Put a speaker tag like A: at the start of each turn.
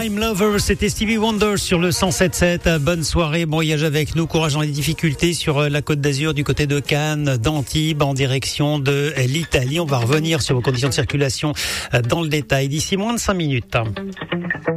A: I'm Lover, c'était Stevie Wonder sur le 107.7. Bonne soirée, bon voyage avec nous, courage dans les difficultés sur la Côte d'Azur, du côté de Cannes, d'Antibes, en direction de l'Italie. On va revenir sur vos conditions de circulation dans le détail d'ici moins de 5 minutes.